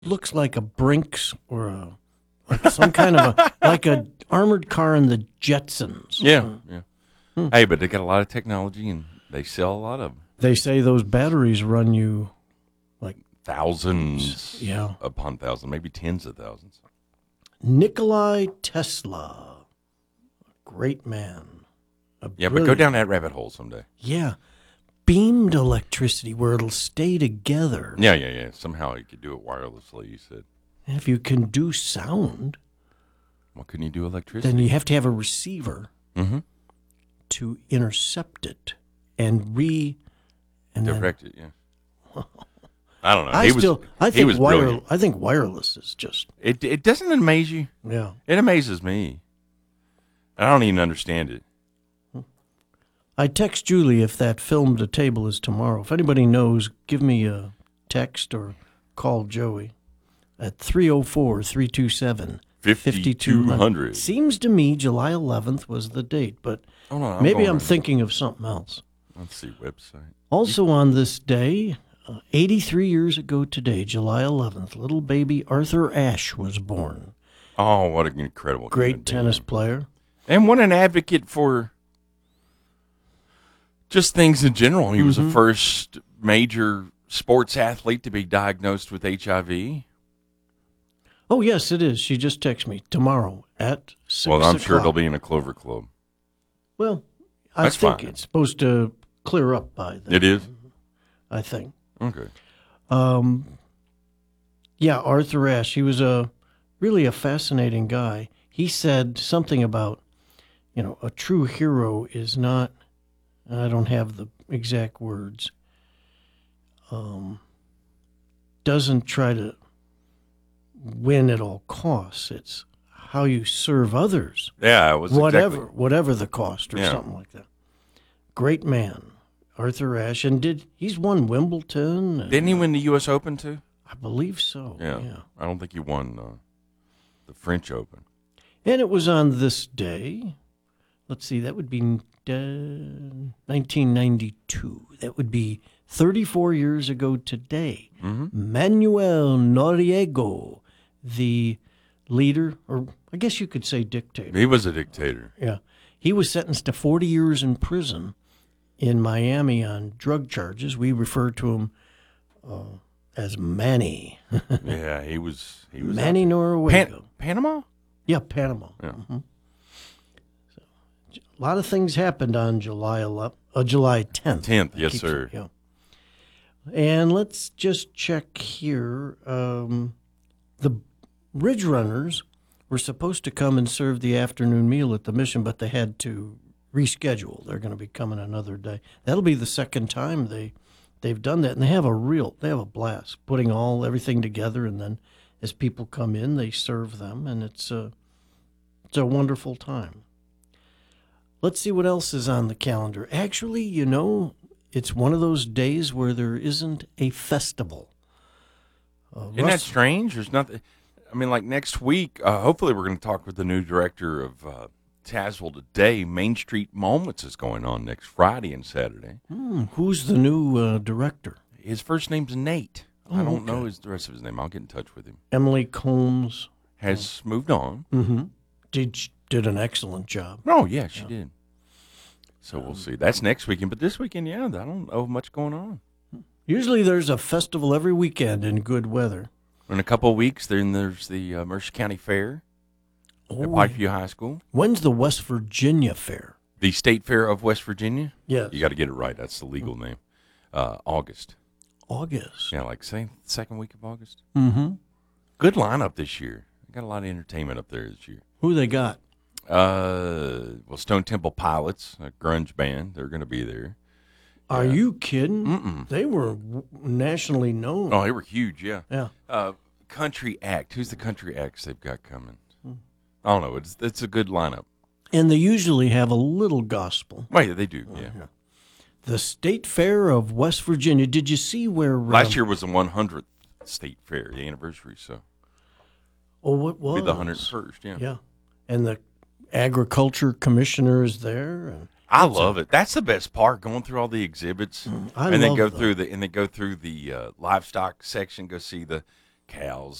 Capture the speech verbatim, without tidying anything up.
looks like a Brinks or a like some kind of a like a armored car in the Jetsons. Yeah, yeah. Hmm. Hey, but they got a lot of technology and they sell a lot of them. They say those batteries run you like thousands, yeah, upon thousands, maybe tens of thousands. Nikolai Tesla, great man. Yeah, but go down that rabbit hole someday. Yeah. Beamed electricity where it'll stay together. Yeah, yeah, yeah. Somehow you could do it wirelessly, you said. And if you can do sound. What can you do electricity? Then you have to have a receiver mm-hmm. to intercept it and re... And Direct then, it, yeah. I don't know. I he still, was, I think he was wire, brilliant. I think wireless is just... It, it doesn't amaze you? Yeah. It amazes me. I don't even understand it. I text Julie if that film to table is tomorrow. If anybody knows, give me a text or call Joey at three oh four, three two seven, five two hundred. Seems to me July eleventh was the date, but oh, no, I'm maybe I'm right. thinking of something else. Let's see, website. Also on this day, uh, eighty-three years ago today, July eleventh, little baby Arthur Ashe was born. Oh, what an incredible Great tennis player. And what an advocate for just things in general. He mm-hmm. was the first major sports athlete to be diagnosed with H I V. Oh, yes, it is. She just texted me tomorrow at six Well, I'm o'clock. sure it'll be in a Clover Club. Well, I That's think fine. it's supposed to clear up by then. It is? I think. Okay. Um, yeah, Arthur Ashe, he was a really a fascinating guy. He said something about, you know, a true hero is not, I don't have the exact words, um, doesn't try to win at all costs. It's how you serve others. Yeah, it was whatever, exactly. whatever the cost or yeah. something like that. Great man, Arthur Ashe, and did he's won Wimbledon? And, Didn't he win the U S Open too? I believe so. Yeah, yeah. I don't think he won uh, the French Open. And it was on this day. Let's see, that would be uh, nineteen ninety-two. That would be thirty-four years ago today. Mm-hmm. Manuel Noriega, the leader, or I guess you could say dictator. He was a dictator. Yeah. He was sentenced to forty years in prison in Miami on drug charges. We refer to him uh, as Manny. yeah, he was. He was Manny Noriega. Pan- Panama? Yeah, Panama. Yeah. Mm-hmm. So, a lot of things happened on July eleventh, uh, July tenth. tenth, yes, sir. It, yeah. And let's just check here. Um, the Ridge Runners were supposed to come and serve the afternoon meal at the Mission, but they had to reschedule. They're going to be coming another day. That'll be the second time they they've done that, and they have a real they have a blast putting all everything together, and then as people come in, they serve them, and it's a it's a wonderful time. Let's see what else is on the calendar. Actually, you know, it's one of those days where there isn't a festival. Uh, Isn't Russ- that strange? There's nothing. I mean, like next week, uh, hopefully we're going to talk with the new director of uh, Tazewell Today. Main Street Moments is going on next Friday and Saturday. Hmm, who's the new uh, director? His first name's Nate. Oh, I don't okay. know his, the rest of his name. I'll get in touch with him. Emily Combs Has oh. moved on. Mm-hmm. Did did an excellent job. Oh, yeah, she yeah. did. So um, we'll see. That's next weekend. But this weekend, yeah, I don't know much going on. Usually there's a festival every weekend in good weather. In a couple of weeks, then there's the uh, Mercer County Fair oh, at Whiteview High School. When's the West Virginia Fair? The State Fair of West Virginia? Yes. You got to get it right. That's the legal name. Uh, August. August. Yeah, like say second week of August. Mm-hmm. Good lineup this year. Got a lot of entertainment up there this year. Who they got? Uh, well, Stone Temple Pilots, a grunge band. They're going to be there. Are yeah. you kidding? Mm-mm. They were w- nationally known. Oh, they were huge, yeah. Yeah. Uh, country act. Who's the country acts they've got coming? Hmm. I don't know. It's it's a good lineup. And they usually have a little gospel. Right, they do, yeah. Oh, yeah. The State Fair of West Virginia. Did you see where... Um, Last year was the one hundredth State Fair, the anniversary, so... Oh, what was? It'll be the one hundred first, yeah. Yeah. And the agriculture commissioner is there. And I love a, it. That's the best part, going through all the exhibits. I and then love go that. through the and then go through the uh, livestock section, go see the cows